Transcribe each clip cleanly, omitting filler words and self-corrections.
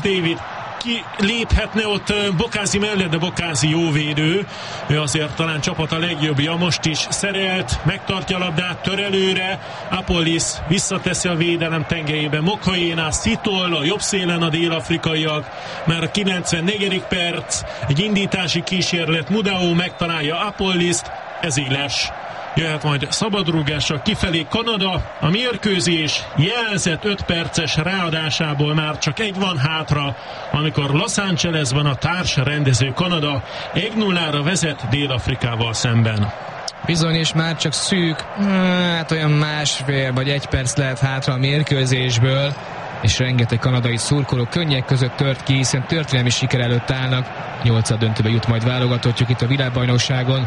David kiléphetne ott Bokázi mellett, de Bokázi jó védő. Ő azért talán csapata legjobbja. Most is szerelt, megtartja a labdát, tör előre. Apollis visszateszi a védelem tengelyébe. Mokoena, Szitol, a jobb szélen a dél-afrikaiak. Már a 94. perc, egy indítási kísérlet. Mudau megtalálja Apollist, ez éles. Jöhet majd szabadrúgással kifelé Kanada. A mérkőzés jelzett 5 perces ráadásából már csak egy van hátra, amikor Los Angelesben a társ rendező Kanada 1-0-ra vezet Dél-Afrikával szemben. Bizony, és már csak szűk, olyan másfél vagy 1 perc lehet hátra a mérkőzésből, és rengeteg kanadai szurkoló könnyek között tört ki, hiszen történelmi siker előtt állnak. 8. döntőbe jut majd válogatottjuk itt a világbajnokságon.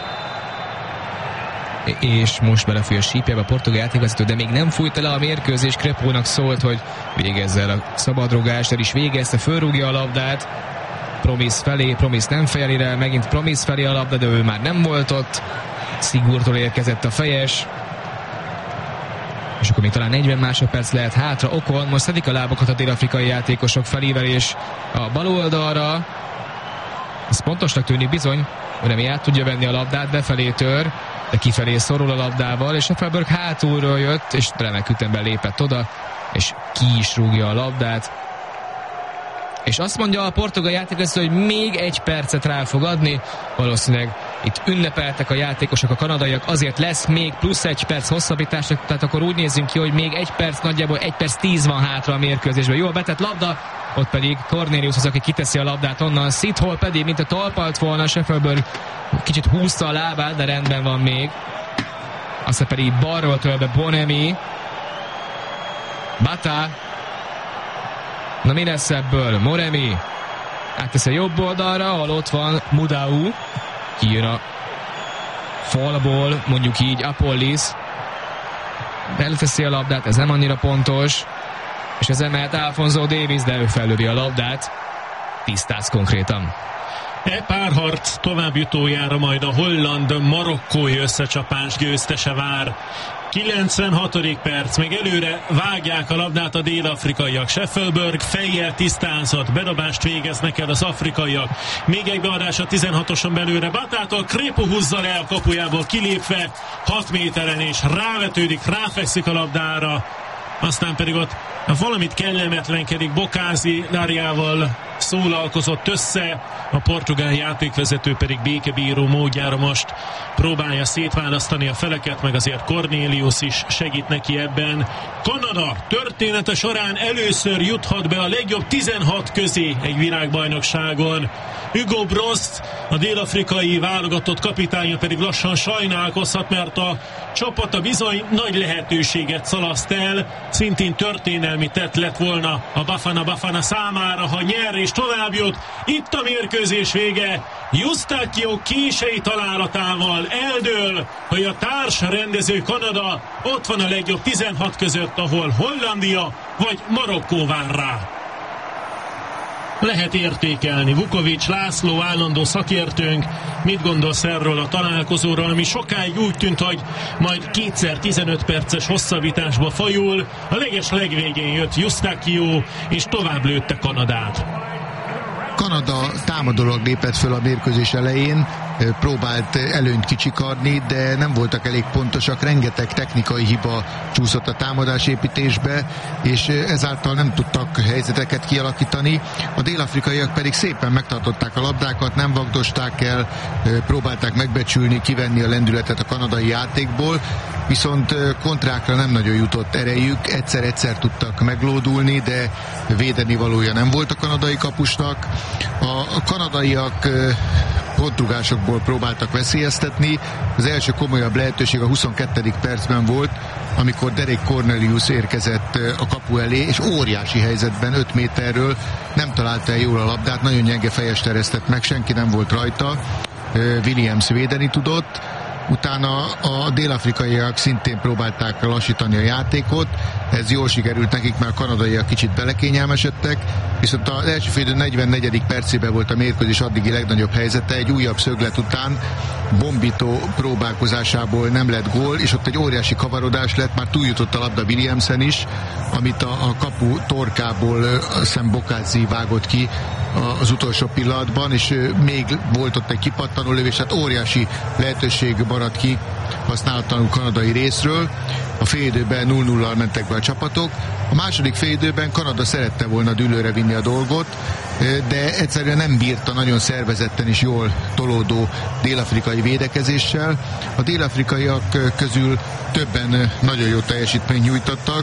És most belefúj a sípjába a portugál játékvezető, de még nem fújta le a mérkőzés. Crépónak szólt, hogy végezze el a szabadrugást, el is végezte, fölrúgja a labdát Promise felé, Promise nem fejeli rá, megint Promise felé a labda, de ő már nem volt ott. Sigurtól érkezett a fejes, és akkor még talán 40 másodperc lehet hátra. Ocon most szedik a lábokat a dél-afrikai játékosok felívelés a bal oldalra. Ez pontosnak tűnik bizony, Moremi át tudja venni a labdát, befelé tör, de kifelé szorul a labdával, és Scheffelberg hátulról jött, és remek ütemben lépett oda, és ki is rúgja a labdát. És azt mondja a portugál játékvezető, hogy még 1 percet rá fog adni. Valószínűleg itt ünnepeltek a játékosok, a kanadaiak, azért lesz még plusz 1 perc hosszabbítás, tehát akkor úgy nézzünk ki, hogy még 1 perc, nagyjából 1 perc 10 van hátra a mérkőzésben. Jó, betett labda, ott pedig Cornelius az, aki kiteszi a labdát onnan, Szithol pedig, mint a talpalt volna, Scheffelberg kicsit húzta a lábát, de rendben van még. Aztán pedig balról tör be Bonemi. Bata. Na mi lesz ebből? Moremi átteszi a jobb oldalra, ahol ott van Mudau. Kijön a falból, mondjuk így Apollis. Beleteszi a labdát, ez nem annyira pontos. És ez emelt Alfonso Davies, de ő fellövi a labdát. Tisztáz konkrétan. Párharc továbbjutójára majd a holland-marokkói összecsapás győztese vár. 96. perc, még előre vágják a labdát a dél-afrikaiak. Scheffelberg fejjel tisztázott, bedobást végeznek el az afrikaiak. Még egy beadás a 16-oson belőle Batától, Crépeau húzza le a kapujából kilépve 6 méteren, és rávetődik, ráfekszik a labdára. Aztán pedig ott valamit kellemetlenkedik, Bokázi Dáriával szólalkozott össze, a portugál játékvezető pedig békebíró módjára most próbálja szétválasztani a feleket, meg azért Cornelius is segít neki ebben. Kanada története során először juthat be a legjobb 16 közé egy világbajnokságon. Hugo Brost, a dél-afrikai válogatott kapitánya pedig lassan sajnálkozhat, mert a csapata bizony nagy lehetőséget szalaszt el, szintén történelmi tett lett volna a Bafana számára, ha nyer és tovább jut. Itt a mérkőzés vége, Eustáquio kései találatával eldől, hogy a társ rendező Kanada ott van a legjobb 16 között, ahol Hollandia vagy Marokkó vár rá. Lehet értékelni. Vukovics László, állandó szakértőnk, mit gondolsz erről a találkozóról, ami sokáig úgy tűnt, hogy majd kétszer 15 perces hosszabbításba fajul. A legvégén jött Eustáquio, és tovább lőtte Kanadát. Kanada támadólag lépett föl a mérkőzés elején, próbált előnyt kicsikarni, de nem voltak elég pontosak, rengeteg technikai hiba csúszott a támadásépítésbe, és ezáltal nem tudtak helyzeteket kialakítani. A dél-afrikaiak pedig szépen megtartották a labdákat, nem vagdosták el, próbálták megbecsülni, kivenni a lendületet a kanadai játékból, viszont kontrákra nem nagyon jutott erejük, egyszer-egyszer tudtak meglódulni, de védeni valója nem volt a kanadai kapusnak. A kanadaiak pontrugásokból próbáltak veszélyeztetni. Az első komolyabb lehetőség a 22. percben volt, amikor Derek Cornelius érkezett a kapu elé, és óriási helyzetben 5 méterről nem találta el jól a labdát, nagyon gyenge fejest eresztett meg, senki nem volt rajta, Williams védeni tudott. Utána a dél-afrikaiak szintén próbálták lassítani a játékot, Ez jól sikerült nekik, mert a kanadaiak kicsit belekényelmesedtek, viszont az első félidő 44. percében volt a mérkőzés addigi legnagyobb helyzete, egy újabb szöglet után Bombito próbálkozásából nem lett gól, és ott egy óriási kavarodás lett, már túljutott a labda Williamsen is, amit a kapu torkából Sam Bocazzi vágott ki az utolsó pillanatban, és még volt ott egy kipattanó lövés, tehát óriási lehetőség maradt ki használatlanul kanadai részről. A félidőben 0-0-al mentek be a csapatok. A második félidőben Kanada szerette volna dűlőre vinni a dolgot, de egyszerűen nem bírta nagyon szervezetten és jól tolódó dél-afrikai védekezéssel. A dél-afrikaiak közül többen nagyon jó teljesítményt nyújtottak,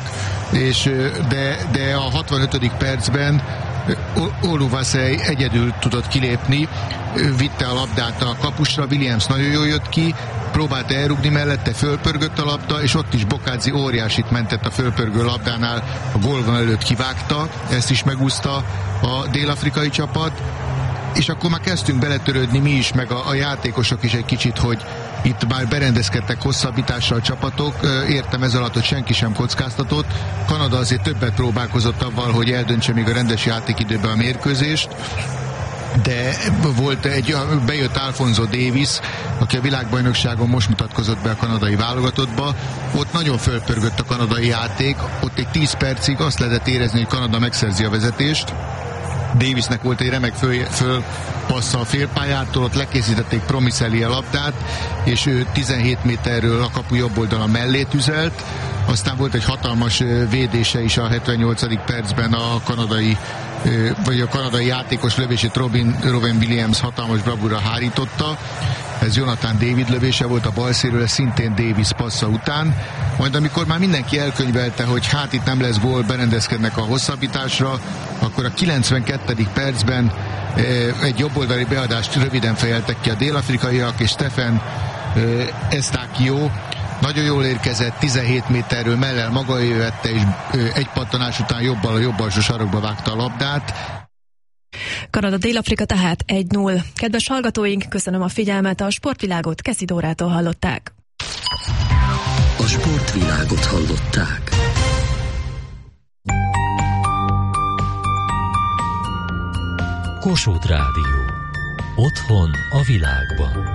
de a 65. percben Oluwasei egyedül tudott kilépni, vitte a labdát a kapusra, Williams nagyon jól jött ki, próbálta elrugni mellette, fölpörgött a labda, és ott is Bocazzi óriásit mentett a fölpörgő labdánál, a gólvonal előtt kivágta, ezt is megúszta a dél-afrikai csapat, és akkor már kezdtünk beletörődni mi is, meg a játékosok is egy kicsit, hogy itt már berendezkedtek hosszabbítással a csapatok, értem ez alatt, hogy senki sem kockáztatott. Kanada azért többet próbálkozott avval, hogy eldöntse még a rendes játékidőben a mérkőzést, de bejött Alfonso Davis, aki a világbajnokságon most mutatkozott be a kanadai válogatottba, ott nagyon fölpörgött a kanadai játék, ott egy 10 percig azt lehetett érezni, hogy Kanada megszerzi a vezetést. Davisnek volt egy remek fölpassza a félpályától, ott lekészítették Promise elé a labdát, és ő 17 méterről a kapu jobb oldala mellé tüzelt, aztán volt egy hatalmas védése is a 78. percben a kanadai játékos lövését Robin Williams hatalmas bravúra hárította. Ez Jonathan David lövése volt a bal szélről, szintén Davis passza után. Majd amikor már mindenki elkönyvelte, hogy hát itt nem lesz gól, berendezkednek a hosszabbításra, akkor a 92. percben egy jobboldali beadást röviden fejeltek ki a dél-afrikaiak, és Stephen Estáquio nagyon jól érkezett, 17 méterről mellel maga vette, és egy pattanás után jobbal a jobb alsó sarokba vágta a labdát. Kanada Dél-Afrika tehát 1-0. Kedves hallgatóink, köszönöm a figyelmet, a sportvilágot Keszi Dórától hallották. A sportvilágot hallották. Kossuth Rádió. Otthon a világban.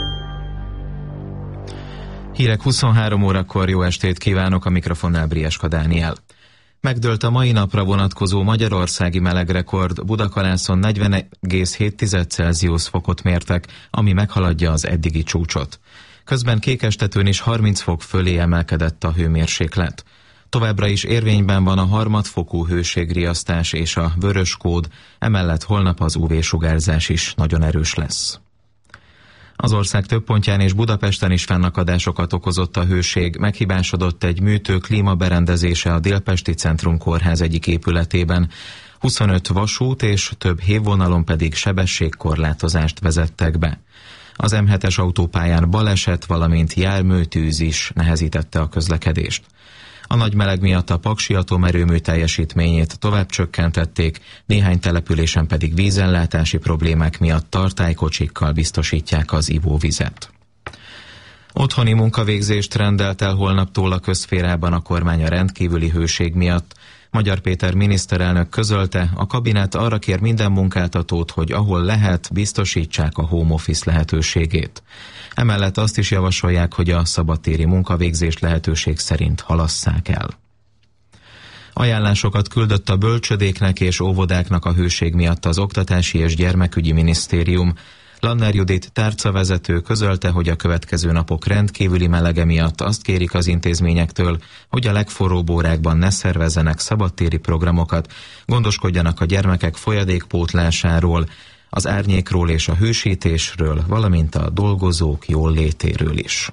Hírek 23 órakor, jó estét kívánok, a mikrofonnál Brieska Dániel. Megdőlt a mai napra vonatkozó magyarországi melegrekord, Budakalászon 40,7 Celsius fokot mértek, ami meghaladja az eddigi csúcsot. Közben Kékestetőn is 30 fok fölé emelkedett a hőmérséklet. Továbbra is érvényben van a harmadfokú hőségriasztás és a vörös kód, emellett holnap az UV-sugárzás is nagyon erős lesz. Az ország több pontján és Budapesten is fennakadásokat okozott a hőség, meghibásodott egy műtő klímaberendezése a Délpesti Centrum Kórház egyik épületében. 25 vasút és több hévvonalon pedig sebességkorlátozást vezettek be. Az M7-es autópályán baleset, valamint járműtűz is nehezítette a közlekedést. A nagy meleg miatt a Paksi atomerőmű teljesítményét tovább csökkentették, néhány településen pedig vízellátási problémák miatt tartálykocsikkal biztosítják az ivóvizet. Otthoni munkavégzést rendelt el holnaptól a közszférában a kormány a rendkívüli hőség miatt. Magyar Péter miniszterelnök közölte, a kabinet arra kér minden munkáltatót, hogy ahol lehet, biztosítsák a home office lehetőségét. Emellett azt is javasolják, hogy a szabadtéri munkavégzést lehetőség szerint halasszák el. Ajánlásokat küldött a bölcsödéknek és óvodáknak a hőség miatt az Oktatási és Gyermekügyi Minisztérium. Lanner Judit tárcavezető közölte, hogy a következő napok rendkívüli melege miatt azt kérik az intézményektől, hogy a legforróbb órákban ne szervezzenek szabadtéri programokat, gondoskodjanak a gyermekek folyadékpótlásáról, az árnyékról és a hősítésről, valamint a dolgozók jóllétéről is.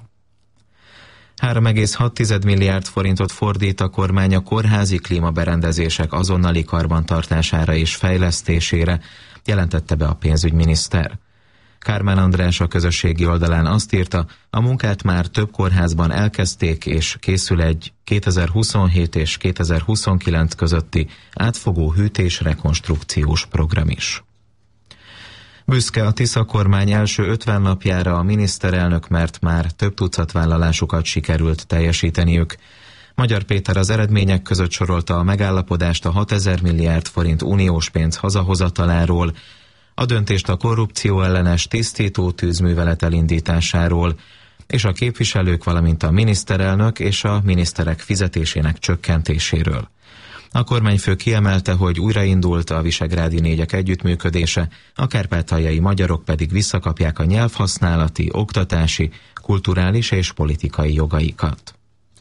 3,6 milliárd forintot fordít a kormány a kórházi klímaberendezések azonnali karbantartására és fejlesztésére, jelentette be a pénzügyminiszter. Kármán András a közösségi oldalán azt írta, a munkát már több kórházban elkezdték, és készül egy 2027 és 2029 közötti átfogó hűtés-rekonstrukciós program is. Büszke a Tisza kormány első 50 napjára a miniszterelnök, mert már több tucat vállalásukat sikerült teljesíteniük. Magyar Péter az eredmények között sorolta a megállapodást a 6000 milliárd forint uniós pénz hazahozataláról, a döntést a korrupció ellenes tisztító tűzművelet elindításáról, és a képviselők, valamint a miniszterelnök és a miniszterek fizetésének csökkentéséről. A kormányfő kiemelte, hogy újraindult a visegrádi négyek együttműködése, a kárpátaljai magyarok pedig visszakapják a nyelvhasználati, oktatási, kulturális és politikai jogaikat.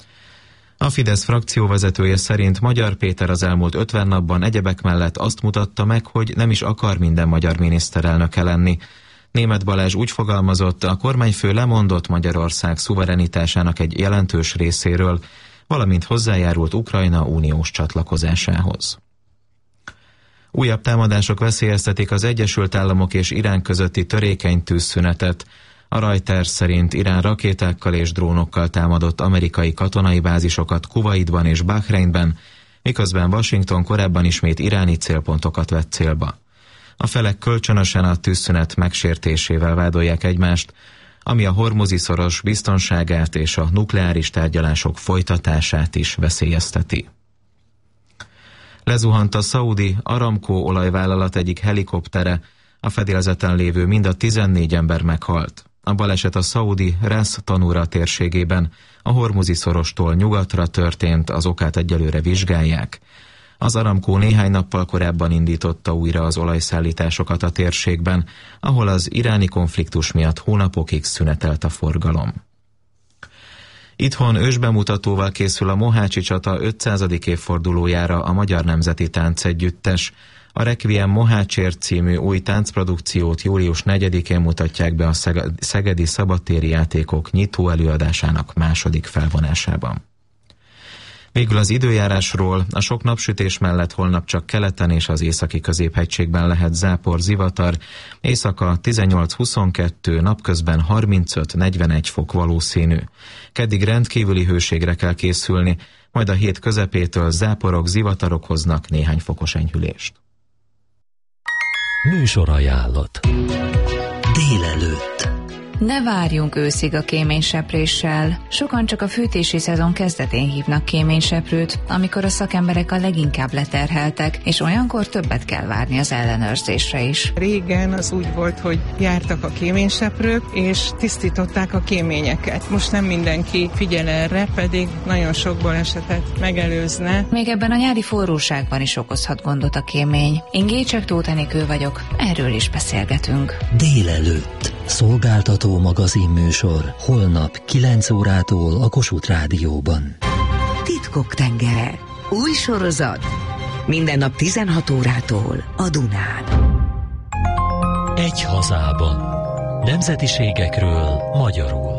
A Fidesz frakcióvezetője szerint Magyar Péter az elmúlt 50 napban egyebek mellett azt mutatta meg, hogy nem is akar minden magyar miniszterelnöke lenni. Németh Balázs úgy fogalmazott, a kormányfő lemondott Magyarország szuverenitásának egy jelentős részéről, valamint hozzájárult Ukrajna uniós csatlakozásához. Újabb támadások veszélyeztetik az Egyesült Államok és Irán közötti törékeny tűzszünetet. A Reuters szerint Irán rakétákkal és drónokkal támadott amerikai katonai bázisokat Kuwaitban és Bahreinben, miközben Washington korábban ismét iráni célpontokat vett célba. A felek kölcsönösen a tűzszünet megsértésével vádolják egymást, ami a Hormuzi-szoros biztonságát és a nukleáris tárgyalások folytatását is veszélyezteti. Lezuhant a szaudi Aramco olajvállalat egyik helikoptere, a fedélzeten lévő mind a 14 ember meghalt. A baleset a szaudi Ras Tanura térségében, a Hormuzi-szorostól nyugatra történt, az okát egyelőre vizsgálják. Az Aramco néhány nappal korábban indította újra az olajszállításokat a térségben, ahol az iráni konfliktus miatt hónapokig szünetelt a forgalom. Itthon ősbemutatóval készül a Mohácsi csata 500. évfordulójára a Magyar Nemzeti Táncegyüttes. A Requiem Mohácsért című új táncprodukciót július 4-én mutatják be a Szegedi Szabadtéri Játékok nyitó előadásának második felvonásában. Végül az időjárásról: a sok napsütés mellett holnap csak keleten és az északi középhegységben lehet zápor, zivatar, éjszaka 18-22, napközben 35-41 fok valószínű. Keddig rendkívüli hőségre kell készülni, majd a hét közepétől záporok, zivatarok hoznak néhány fokos enyhülést. Műsorajánlat. Délelőtt. Ne várjunk őszig a kéménysepréssel. Sokan csak a fűtési szezon kezdetén hívnak kéményseprőt, amikor a szakemberek a leginkább leterheltek, és olyankor többet kell várni az ellenőrzésre is. Régen az úgy volt, hogy jártak a kéményseprők, és tisztították a kéményeket. Most nem mindenki figyel erre, pedig nagyon sok balesetet megelőzne. Még ebben a nyári forróságban is okozhat gondot a kémény. Én Gécsek Tóth Enikő vagyok, erről is beszélgetünk. Délelőtt. Szolgáltató magazinműsor holnap 9 órától a Kossuth Rádióban. Titkok tengere. Új sorozat. Minden nap 16 órától a Dunán. Egy hazában. Nemzetiségekről magyarul.